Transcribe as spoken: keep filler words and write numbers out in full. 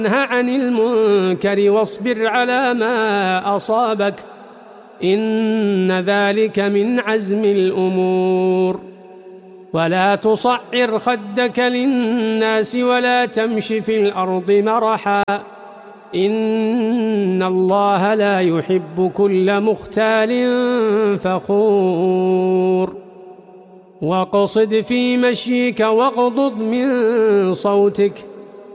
عن المنكر واصبر على ما أصابك إن ذلك من عزم الأمور. ولا تصعر خدك للناس ولا تمش في الأرض مرحا إن الله لا يحب كل مختال فخور. واقصد في مشيك واغضض من صوتك